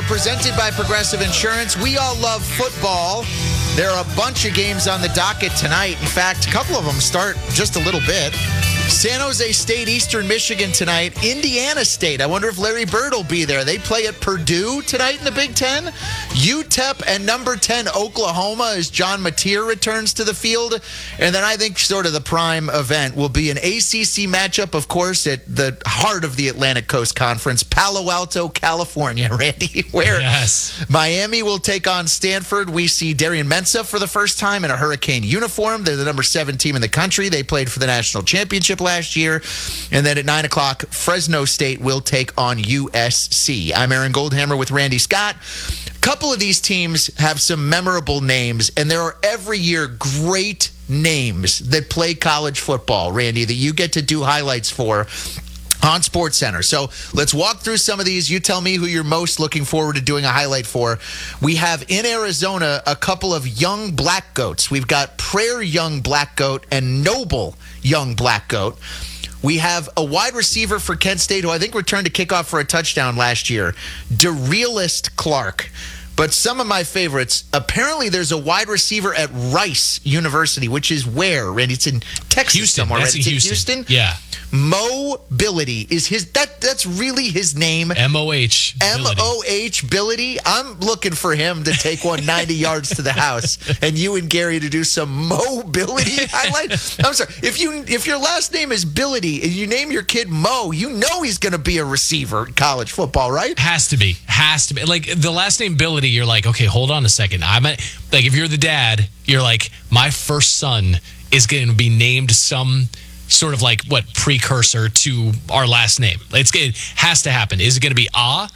We're presented by Progressive Insurance. We all love football. There are a bunch of games on the docket tonight. In fact, a couple of them start just a little bit. San Jose State, Eastern Michigan tonight. Indiana State. I wonder if Larry Bird will be there. They play at Purdue tonight in the Big Ten. UTEP and number 10 Oklahoma as John Mateer returns to the field. And then I think sort of the prime event will be an ACC matchup, of course, at the heart of the Atlantic Coast Conference, Palo Alto, California, Randy, where Miami will take on Stanford. We see Darian Mensah for the first time in a Hurricane uniform. They're the number 7 team in the country. They played for the national championship last year. And then at 9 o'clock, Fresno State will take on USC. I'm Aaron Goldhammer with Randy Scott. A couple of these teams have some memorable names, and there are every year great names that play college football, Randy, that you get to do highlights for on SportsCenter. So let's walk through some of these. You tell me who you're most looking forward to doing a highlight for. We have in Arizona a couple of young black goats. We've got Prayer Young Black Goat and Noble Young Black Goat. We have a wide receiver for Kent State who I think returned to kickoff for a touchdown last year, DeRealist Clark. But some of my favorites, apparently there's a wide receiver at Rice University, which is where, Randy? It's in Texas Houston, somewhere. That's right? in It's Houston. In Houston? Yeah. Mobility is his. That's really his name. M-O-H. M-O-H Bility. I'm looking for him to take 90 yards to the house, and you and Gary to do some mobility highlight. I'm sorry. If your last name is Bility and you name your kid Mo, you know he's going to be a receiver in college football, right? Has to be. Like the last name Bility, you're like, okay, hold on a second. Like if you're the dad, you're like, my first son is going to be named some sort of like precursor to our last name. It has to happen. Is it going to be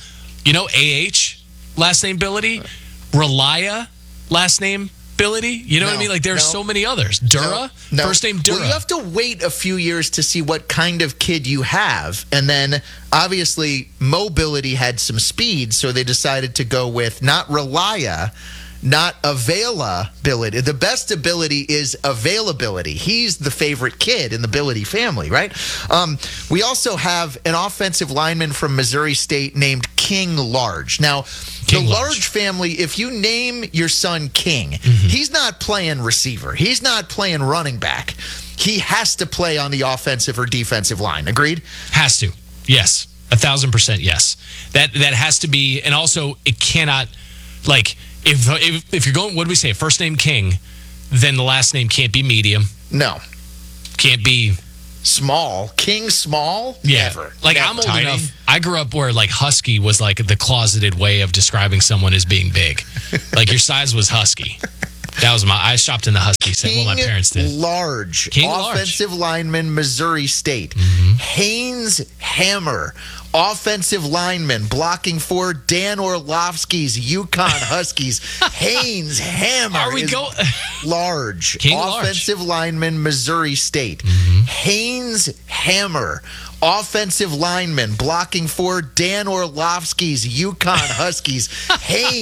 A-H, last name Bility, Relia, last name Bility? You know what I mean? Like there's so many others. Dura, first name Dura. Well, you have to wait a few years to see what kind of kid you have. And then obviously Mobility had some speed, so they decided to go with not Relia, not availability. The best ability is availability. He's the favorite kid in the Bility family, right? We also have an offensive lineman from Missouri State named King Large. Now, the Large family, if you name your son King, he's not playing receiver. He's not playing running back. He has to play on the offensive or defensive line. Agreed? Has to. Yes. 1,000% yes. That has to be, and also it cannot, if you're going, what do we say? First name King, then the last name can't be medium. No. Can't be small. King Small? Yeah. Never. I'm old enough. I grew up where husky was the closeted way of describing someone as being big. Your size was husky. That was I shopped in the husky set. Well, my parents did. Large. King offensive lineman, Missouri State. Haynes Hammer. Offensive lineman blocking for Dan Orlovsky's UConn Huskies. Haynes Hammer large. King offensive lineman, Missouri State. Haynes Hammer. Offensive lineman blocking for Dan Orlovsky's UConn Huskies. Haynes